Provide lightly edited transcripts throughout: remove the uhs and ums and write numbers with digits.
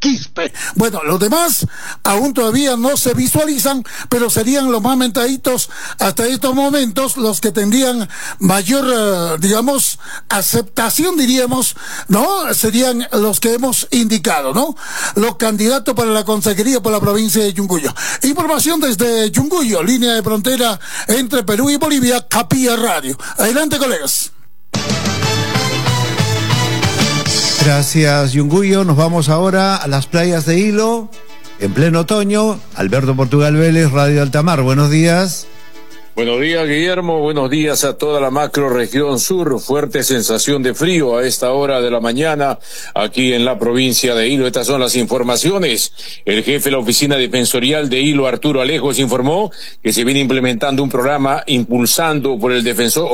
Quispe. Bueno, los demás aún todavía no se visualizan, pero serían los más mentaditos hasta estos momentos, los que tendrían mayor, digamos, aceptación, diríamos, ¿no? Serían los que hemos indicado, ¿no? Los candidatos para la consejería por la provincia de Yunguyo. Información desde Yunguyo, línea de frontera entre Perú y Bolivia, Capilla Radio. Adelante, colegas. Gracias, Yunguyo. Nos vamos ahora a las playas de Hilo, en pleno otoño. Alberto Portugal Vélez, Radio Altamar. Buenos días. Buenos días, Guillermo. Buenos días a toda la macrorregión sur. Fuerte sensación de frío a esta hora de la mañana aquí en la provincia de Hilo. Estas son las informaciones. El jefe de la oficina defensorial de Hilo, Arturo Alejos, informó que se viene implementando un programa impulsado por el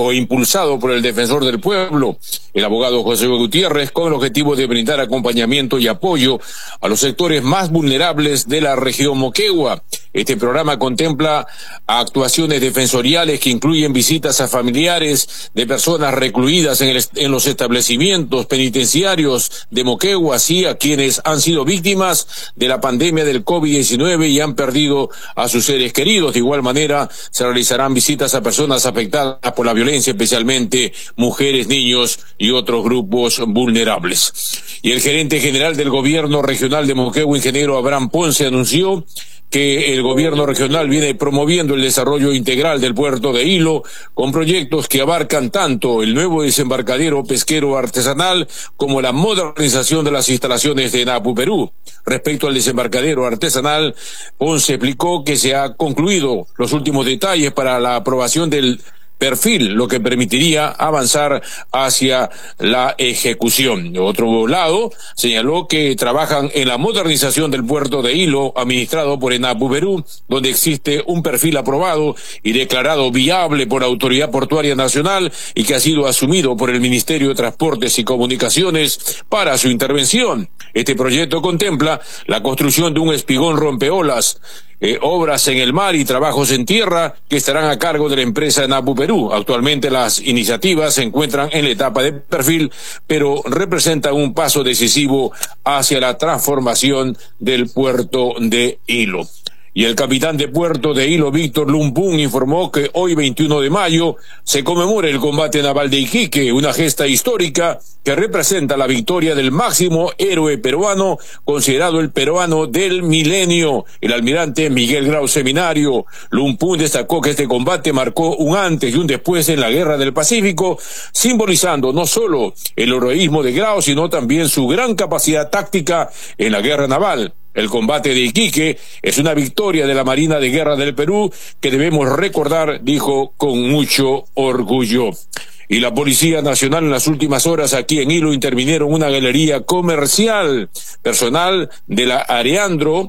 defensor del pueblo, el abogado José Gutiérrez, con el objetivo de brindar acompañamiento y apoyo a los sectores más vulnerables de la región Moquegua. Este programa contempla actuaciones defensoriales que incluyen visitas a familiares de personas recluidas en los establecimientos penitenciarios de Moquegua, así a quienes han sido víctimas de la pandemia del COVID-19 y han perdido a sus seres queridos. De igual manera, se realizarán visitas a personas afectadas por la violencia, especialmente mujeres, niños y otros grupos vulnerables. Y el gerente general del gobierno regional de Moquegua, ingeniero Abraham Ponce, anunció que el gobierno regional viene promoviendo el desarrollo integral del puerto de Hilo con proyectos que abarcan tanto el nuevo desembarcadero pesquero artesanal como la modernización de las instalaciones de Napu Perú. Respecto al desembarcadero artesanal, Ponce explicó que se ha concluido los últimos detalles para la aprobación del perfil, lo que permitiría avanzar hacia la ejecución. De otro lado, señaló que trabajan en la modernización del puerto de Hilo, administrado por Enapu Perú, donde existe un perfil aprobado y declarado viable por la Autoridad Portuaria Nacional y que ha sido asumido por el Ministerio de Transportes y Comunicaciones para su intervención. Este proyecto contempla la construcción de un espigón rompeolas, obras en el mar y trabajos en tierra que estarán a cargo de la empresa Napu Perú. Actualmente las iniciativas se encuentran en la etapa de perfil, pero representan un paso decisivo hacia la transformación del puerto de Hilo. Y el capitán de puerto de Hilo, Víctor Lumpún, informó que hoy, 21 de mayo, se conmemora el combate naval de Iquique, una gesta histórica que representa la victoria del máximo héroe peruano, considerado el peruano del milenio, el almirante Miguel Grau Seminario. Lumpún destacó que este combate marcó un antes y un después en la Guerra del Pacífico, simbolizando no solo el heroísmo de Grau, sino también su gran capacidad táctica en la guerra naval. El combate de Iquique es una victoria de la Marina de Guerra del Perú que debemos recordar, dijo con mucho orgullo. Y la Policía Nacional en las últimas horas aquí en Hilo intervinieron una galería comercial. Personal de la Areandro,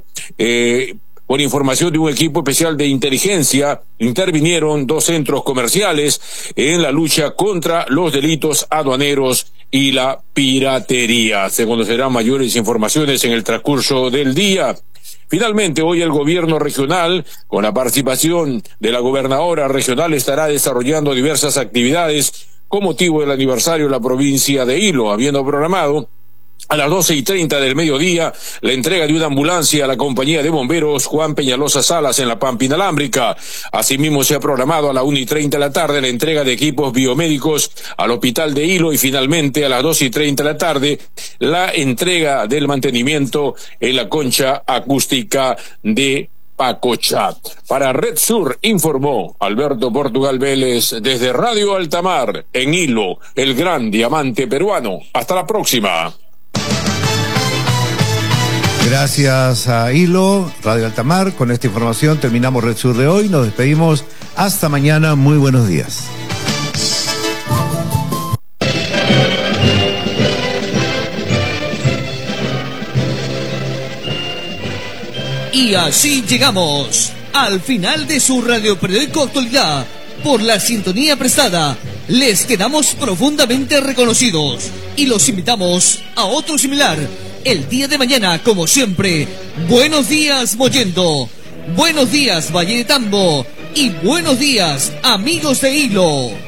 por información de un equipo especial de inteligencia, intervinieron 2 centros comerciales en la lucha contra los delitos aduaneros y la piratería. Se conocerán mayores informaciones en el transcurso del día. Finalmente, hoy el gobierno regional, con la participación de la gobernadora regional, estará desarrollando diversas actividades con motivo del aniversario de la provincia de Hilo, habiendo programado a las 12:30 del mediodía la entrega de una ambulancia a la compañía de bomberos Juan Peñalosa Salas en la Pampa Inalámbrica. Asimismo, se ha programado a la 1:30 de la tarde la entrega de equipos biomédicos al hospital de Hilo y finalmente a las 2:30 de la tarde la entrega del mantenimiento en la concha acústica de Pacocha. Para Red Sur informó Alberto Portugal Vélez desde Radio Altamar en Hilo, el gran diamante peruano. Hasta la próxima. Gracias a Hilo, Radio Altamar. Con esta información terminamos Red Sur de hoy. Nos despedimos. Hasta mañana. Muy buenos días. Y así llegamos al final de su radioperiódico Actualidad. Por la sintonía prestada, les quedamos profundamente reconocidos y los invitamos a otro similar el día de mañana, como siempre. Buenos días, Mollendo. Buenos días, Valle de Tambo. Y buenos días, amigos de Hilo.